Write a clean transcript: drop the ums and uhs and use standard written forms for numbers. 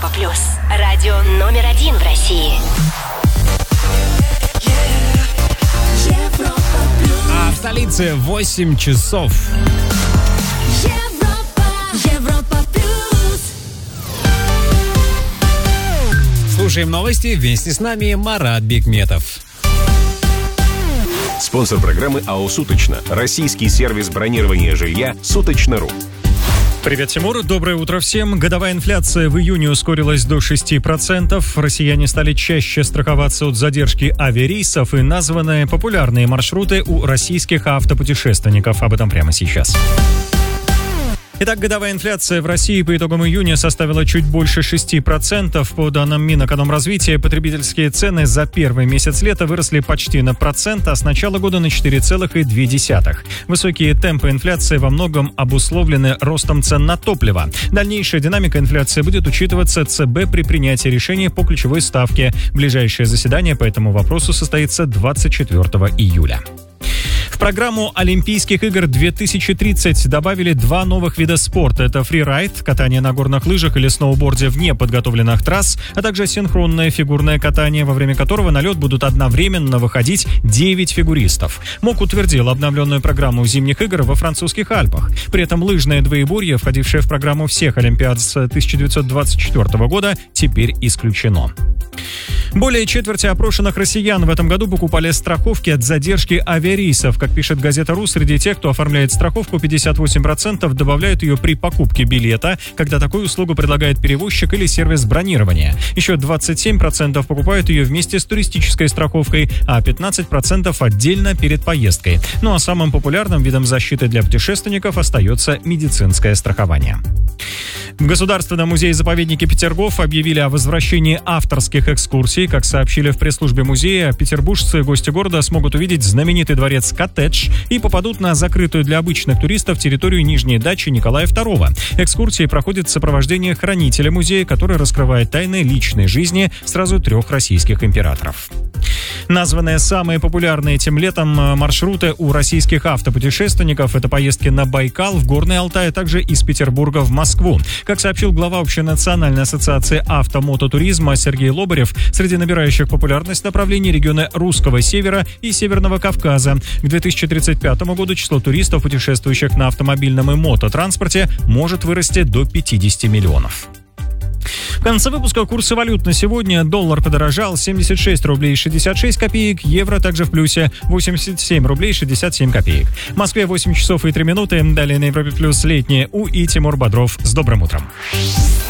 Европа плюс. Радио номер 1 в России. Европа плюс. А в столице 8 часов. Европа плюс. Слушаем новости. Вместе с нами Марат Бекметов. Спонсор программы АО «Суточно». Российский сервис бронирования жилья «Суточно.ру». Привет, Тимур. Доброе утро всем. Годовая инфляция в июне ускорилась до 6%. Россияне стали чаще страховаться от задержки авиарейсов и названы популярные маршруты у российских автопутешественников. Об этом прямо сейчас. Итак, годовая инфляция в России по итогам июня составила чуть больше 6%. По данным Минэкономразвития, потребительские цены за первый месяц лета выросли почти на 1%, а с начала года на 4,2%. Высокие темпы инфляции во многом обусловлены ростом цен на топливо. Дальнейшая динамика инфляции будет учитываться ЦБ при принятии решения по ключевой ставке. Ближайшее заседание по этому вопросу состоится 24 июля. В программу Олимпийских игр 2030 добавили два новых вида спорта. Это фрирайд, катание на горных лыжах или сноуборде вне подготовленных трасс, а также синхронное фигурное катание, во время которого на лед будут одновременно выходить 9 фигуристов. МОК утвердил обновленную программу зимних игр во французских Альпах. При этом лыжное двоеборье, входившее в программу всех Олимпиад с 1924 года, теперь исключено. Более четверти опрошенных россиян в этом году покупали страховки от задержки авиарейсов. Как пишет газета «Ру», среди тех, кто оформляет страховку, 58% добавляют ее при покупке билета, когда такую услугу предлагает перевозчик или сервис бронирования. Еще 27% покупают ее вместе с туристической страховкой, а 15% отдельно перед поездкой. Ну а самым популярным видом защиты для путешественников остается медицинское страхование. В Государственном музее-заповеднике Петергоф объявили о возвращении авторских экскурсий. Как сообщили в пресс-службе музея, петербуржцы, гости города, смогут увидеть знаменитый дворец «Коттедж» и попадут на закрытую для обычных туристов территорию Нижней дачи Николая II. Экскурсии проходят в сопровождении хранителя музея, который раскрывает тайны личной жизни сразу 3 российских императоров. Названные самые популярные этим летом маршруты у российских автопутешественников — это поездки на Байкал, в Горный Алтай, а также из Петербурга в Москву. Как сообщил глава Общенациональной ассоциации автомототуризма Сергей Лобарев, среди набирающих популярность направлений регионы Русского Севера и Северного Кавказа. К 2035 году число туристов, путешествующих на автомобильном и мототранспорте, может вырасти до 50 миллионов. В конце выпуска курсы валют на сегодня. Доллар подорожал, 76 рублей 66 копеек, евро также в плюсе, 87 рублей 67 копеек. В Москве 8 часов и 3 минуты. Далее на Европе плюс летнее и Тимур Бодров. С добрым утром.